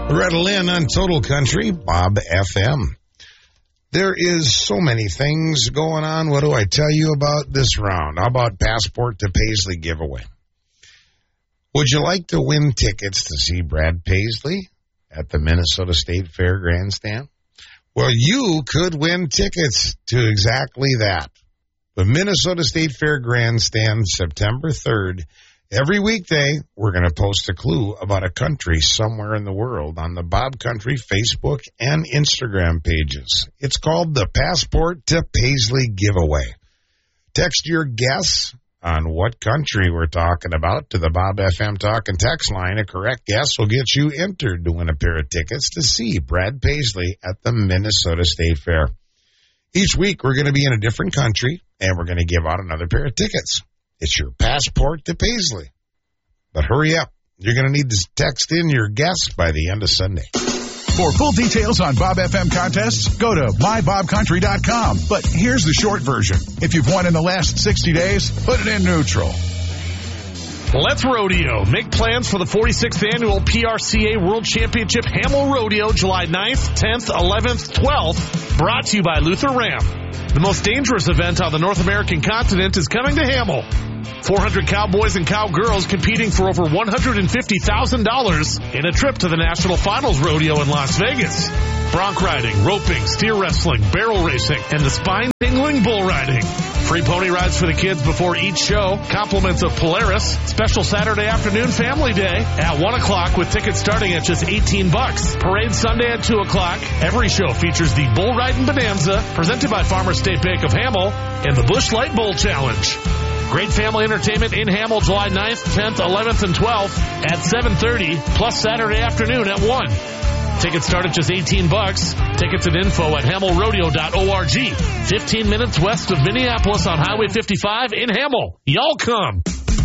Loretta Lynn on Total Country, Bob FM. There is so many things going on. What do I tell you about this round? How about Passport to Paisley giveaway? Would you like to win tickets to see Brad Paisley at the Minnesota State Fair Grandstand? Well, you could win tickets to exactly that. The Minnesota State Fair Grandstand, September 3rd. Every weekday, we're going to post a clue about a country somewhere in the world on the Bob Country Facebook and Instagram pages. It's called the Passport to Paisley giveaway. Text your guess on what country we're talking about to the Bob FM Talk and Text line. A correct guess will get you entered to win a pair of tickets to see Brad Paisley at the Minnesota State Fair. Each week, we're going to be in a different country, and we're going to give out another pair of tickets. It's your passport to Paisley. But hurry up. You're going to need to text in your guess by the end of Sunday. For full details on Bob FM contests, go to mybobcountry.com. But here's the short version. If you've won in the last 60 days, put it in neutral. Let's rodeo. Make plans for the 46th annual PRCA World Championship Hamel Rodeo, July 9th, 10th, 11th, 12th. Brought to you by Luther Ram. The most dangerous event on the North American continent is coming to Hamel. 400 cowboys and cowgirls competing for over $150,000 in a trip to the National Finals Rodeo in Las Vegas. Bronc riding, roping, steer wrestling, barrel racing, and the spine-tingling bull riding. Free pony rides for the kids before each show. Compliments of Polaris. Special Saturday afternoon family day at 1 o'clock with tickets starting at just $18. Parade Sunday at 2 o'clock. Every show features the Bull Riding Bonanza presented by Farmers State Bank of Hamel and the Busch Light Bull Challenge. Great family entertainment in Hamel July 9th, 10th, 11th, and 12th at 7:30, plus Saturday afternoon at 1. Tickets start at just $18. Tickets and info at hamelrodeo.org. 15 minutes west of Minneapolis on Highway 55 in Hamel. Y'all come.